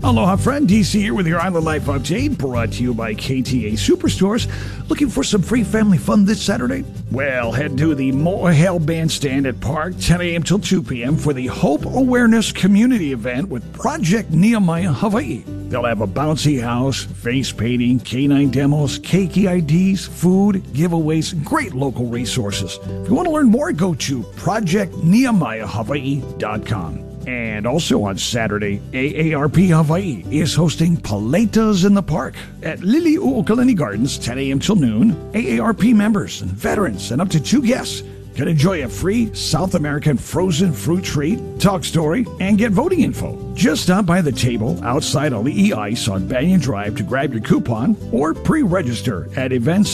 Aloha friend, DC here with your Island Life update, brought to you by KTA Superstores. Looking for some free family fun this Saturday? Well, head to the Mo'ahel Bandstand at Park, 10 a.m. till 2 p.m. for the Hope Awareness Community Event with Project Nehemiah Hawaii. They'll have a bouncy house, face painting, canine demos, keiki IDs, food, giveaways, and great local resources. If you want to learn more, go to projectnehemiahhawaii.com. And also on Saturday, AARP Hawaii is hosting Paletas in the Park at Lili'uokalani Gardens, 10 a.m. till noon. AARP members and veterans and up to 2 guests can enjoy a free South American frozen fruit treat, talk story, and get voting info. Just stop by the table outside Ali'i Ice on Banyan Drive to grab your coupon or pre-register at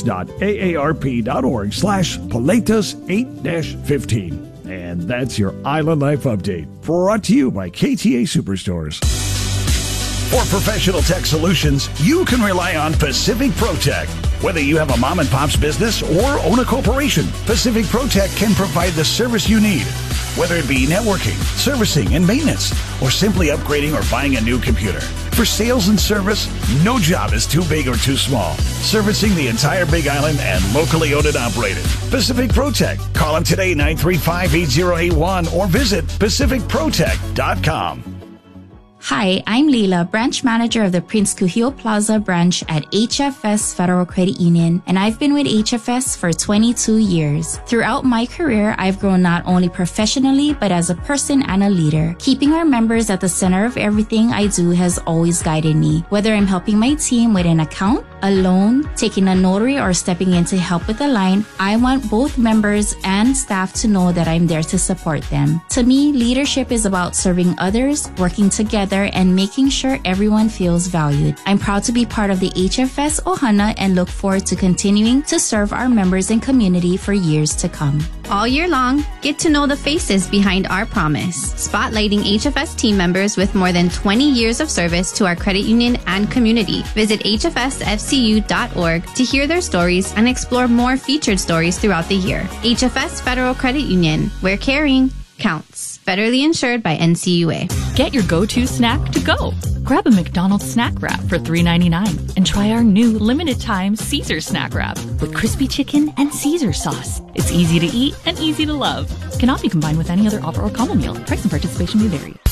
events.aarp.org/Paletas8-15. And that's your Island Life update, brought to you by KTA Superstores. For professional tech solutions, you can rely on Pacific ProTech. Whether you have a mom and pop's business or own a corporation, Pacific ProTech can provide the service you need. Whether it be networking, servicing, and maintenance, or simply upgrading or buying a new computer. For sales and service, no job is too big or too small. Servicing the entire Big Island and locally owned and operated. Pacific ProTech. Call them today, 935-8081, or visit pacificprotech.com. Hi, I'm Leila, branch manager of the Prince Kuhio Plaza branch at HFS Federal Credit Union, and I've been with HFS for 22 years. Throughout my career, I've grown not only professionally, but as a person and a leader. Keeping our members at the center of everything I do has always guided me. Whether I'm helping my team with an account, a loan, taking a notary, or stepping in to help with a line, I want both members and staff to know that I'm there to support them. To me, leadership is about serving others, working together, and making sure everyone feels valued. I'm proud to be part of the HFS Ohana and look forward to continuing to serve our members and community for years to come. All year long, get to know the faces behind our promise, spotlighting HFS team members with more than 20 years of service to our credit union and community. Visit hfsfcu.org to hear their stories and explore more featured stories throughout the year. HFS Federal Credit Union, where caring counts. Federally insured by NCUA. Get your go-to snack to go. Grab a McDonald's snack wrap for $3.99 and try our new limited-time Caesar snack wrap with crispy chicken and Caesar sauce. It's easy to eat and easy to love. Cannot be combined with any other offer or combo meal. Price and participation may vary.